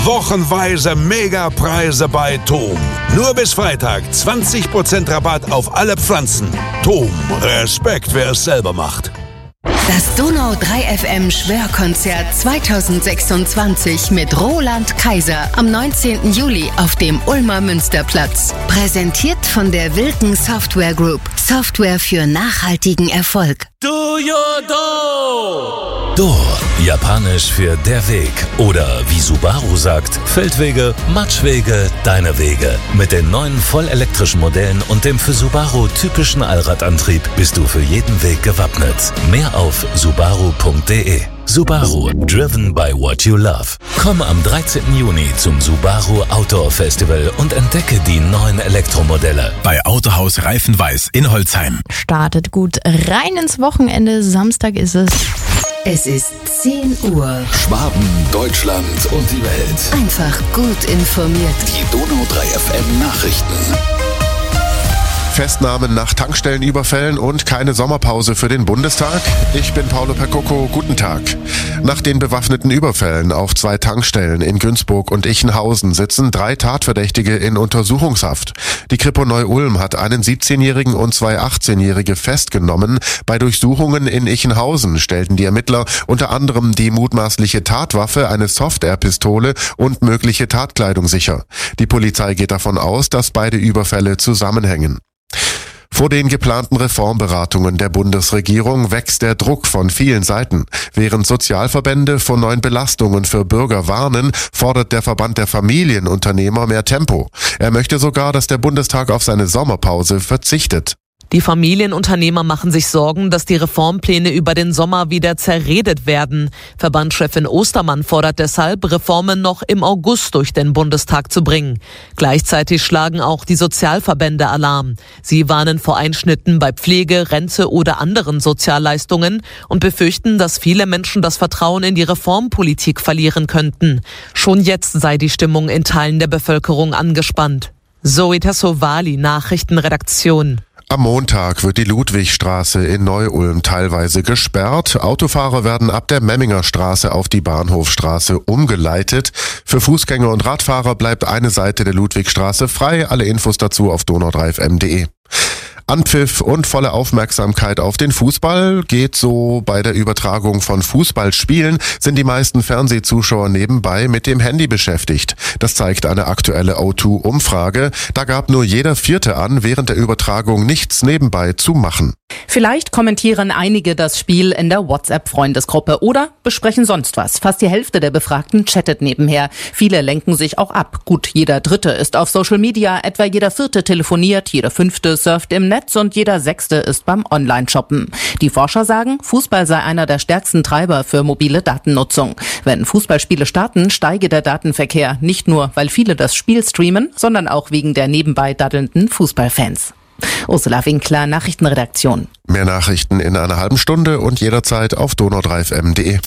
Wochenweise Megapreise bei TOM. Nur bis Freitag 20% Rabatt auf alle Pflanzen. TOM, Respekt, wer es selber macht. Das Donau 3 FM Schwörkonzert 2026 mit Roland Kaiser am 19. Juli auf dem Ulmer Münsterplatz. Präsentiert von der Wilken Software Group. Software für nachhaltigen Erfolg. Do your Do! Do, japanisch für der Weg. Oder wie Subaru sagt, Feldwege, Matschwege, deine Wege. Mit den neuen vollelektrischen Modellen und dem für Subaru typischen Allradantrieb bist du für jeden Weg gewappnet. Mehr auf subaru.de. Subaru, driven by what you love. Komm am 13. Juni zum Subaru Outdoor Festival und entdecke die neuen Elektromodelle. Bei Autohaus Reifenweiß in Holzheim. Startet gut rein ins Wochenende. Samstag ist es. Es ist 10 Uhr. Schwaben, Deutschland und die Welt. Einfach gut informiert. Die Donau 3 FM Nachrichten. Festnahmen nach Tankstellenüberfällen und keine Sommerpause für den Bundestag? Ich bin Paolo Percoco, guten Tag. Nach den bewaffneten Überfällen auf 2 Tankstellen in Günzburg und Ichenhausen sitzen 3 Tatverdächtige in Untersuchungshaft. Die Kripo Neu-Ulm hat einen 17-Jährigen und 2 18-Jährige festgenommen. Bei Durchsuchungen in Ichenhausen stellten die Ermittler unter anderem die mutmaßliche Tatwaffe, eine Soft-Air-Pistole und mögliche Tatkleidung sicher. Die Polizei geht davon aus, dass beide Überfälle zusammenhängen. Vor den geplanten Reformberatungen der Bundesregierung wächst der Druck von vielen Seiten. Während Sozialverbände vor neuen Belastungen für Bürger warnen, fordert der Verband der Familienunternehmer mehr Tempo. Er möchte sogar, dass der Bundestag auf seine Sommerpause verzichtet. Die Familienunternehmer machen sich Sorgen, dass die Reformpläne über den Sommer wieder zerredet werden. Verbandschefin Ostermann fordert deshalb, Reformen noch im August durch den Bundestag zu bringen. Gleichzeitig schlagen auch die Sozialverbände Alarm. Sie warnen vor Einschnitten bei Pflege, Rente oder anderen Sozialleistungen und befürchten, dass viele Menschen das Vertrauen in die Reformpolitik verlieren könnten. Schon jetzt sei die Stimmung in Teilen der Bevölkerung angespannt. Zoe Tassovali, Nachrichtenredaktion. Am Montag wird die Ludwigstraße in Neu-Ulm teilweise gesperrt. Autofahrer werden ab der Memminger Straße auf die Bahnhofstraße umgeleitet. Für Fußgänger und Radfahrer bleibt eine Seite der Ludwigstraße frei. Alle Infos dazu auf donau3fm.de. Anpfiff und volle Aufmerksamkeit auf den Fußball geht so. Bei der Übertragung von Fußballspielen sind die meisten Fernsehzuschauer nebenbei mit dem Handy beschäftigt. Das zeigt eine aktuelle O2-Umfrage. Da gab nur jeder Vierte an, während der Übertragung nichts nebenbei zu machen. Vielleicht kommentieren einige das Spiel in der WhatsApp-Freundesgruppe oder besprechen sonst was. Fast die Hälfte der Befragten chattet nebenher. Viele lenken sich auch ab. Gut, jeder Dritte ist auf Social Media, etwa jeder Vierte telefoniert, jeder Fünfte surft im Netz und jeder Sechste ist beim Online-Shoppen. Die Forscher sagen, Fußball sei einer der stärksten Treiber für mobile Datennutzung. Wenn Fußballspiele starten, steige der Datenverkehr. Nicht nur, weil viele das Spiel streamen, sondern auch wegen der nebenbei daddelnden Fußballfans. Ursula Winkler, Nachrichtenredaktion. Mehr Nachrichten in einer halben Stunde und jederzeit auf donau3fm.de.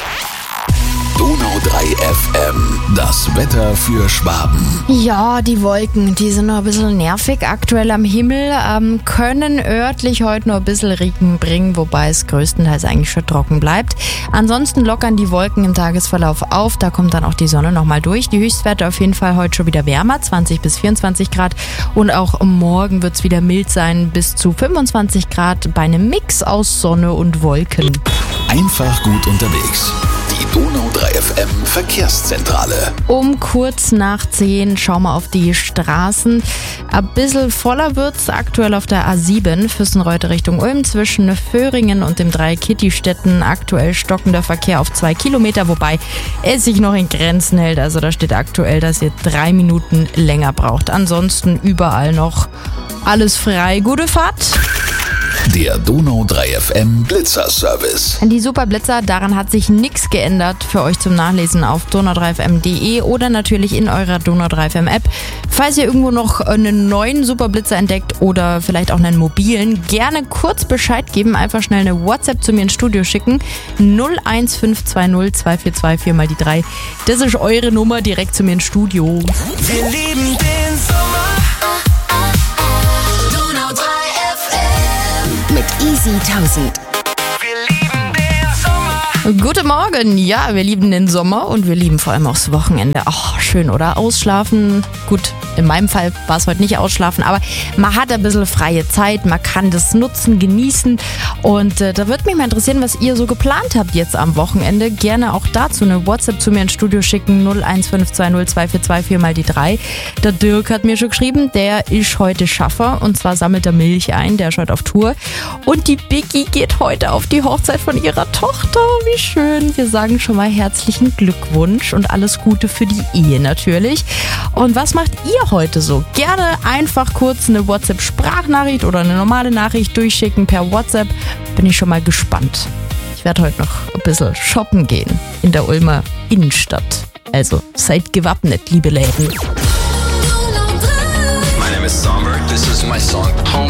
Donau 3 FM, das Wetter für Schwaben. Ja, die Wolken, die sind noch ein bisschen nervig aktuell am Himmel, können örtlich heute noch ein bisschen Regen bringen, wobei es größtenteils eigentlich schon trocken bleibt. Ansonsten lockern die Wolken im Tagesverlauf auf, da kommt dann auch die Sonne nochmal durch. Die Höchstwerte auf jeden Fall heute schon wieder wärmer, 20 bis 24 Grad und auch morgen wird es wieder mild sein, bis zu 25 Grad bei einem Mix aus Sonne und Wolken. Einfach gut unterwegs. Die Donau 3 FM Verkehrszentrale. Um kurz nach 10 schauen wir auf die Straßen. Ein bisschen voller wird's aktuell auf der A7 Füssenreute Richtung Ulm zwischen Föhringen und dem Dreieck Kittistetten. Aktuell stockender Verkehr auf 2 Kilometer, wobei es sich noch in Grenzen hält. Also da steht aktuell, dass ihr 3 Minuten länger braucht. Ansonsten überall noch alles frei. Gute Fahrt! Der Donau 3 FM Blitzer-Service. Die Superblitzer, daran hat sich nichts geändert. Für euch zum Nachlesen auf donau3fm.de oder natürlich in eurer Donau 3 FM App. Falls ihr irgendwo noch einen neuen Superblitzer entdeckt oder vielleicht auch einen mobilen, gerne kurz Bescheid geben. Einfach schnell eine WhatsApp zu mir ins Studio schicken. 01520 2424 mal die 3. Das ist eure Nummer direkt zu mir ins Studio. Wir lieben den Sommer. Mit Easy 1000. Wir lieben den Sommer. Guten Morgen. Ja, wir lieben den Sommer und wir lieben vor allem auch das Wochenende. Ach, schön, oder? Ausschlafen. Gut, in meinem Fall war es heute nicht ausschlafen, aber man hat ein bisschen freie Zeit, man kann das nutzen, genießen. Und da würde mich mal interessieren, was ihr so geplant habt jetzt am Wochenende. Gerne auch dazu eine WhatsApp zu mir ins Studio schicken, 015202424 mal die 3. Der Dirk hat mir schon geschrieben, der ist heute Schaffer und zwar sammelt er Milch ein, der ist heute auf Tour. Und die Biggie geht heute auf die Hochzeit von ihrer Tochter. Wie schön. Wir sagen schon mal herzlichen Glückwunsch und alles Gute für die Ehe natürlich. Und was macht ihr heute so? Gerne einfach kurz eine WhatsApp-Sprachnachricht oder eine normale Nachricht durchschicken per WhatsApp. Bin ich schon mal gespannt. Ich werde heute noch ein bisschen shoppen gehen in der Ulmer Innenstadt. Also seid gewappnet, liebe Läden. My name is Summer. This is my song Home.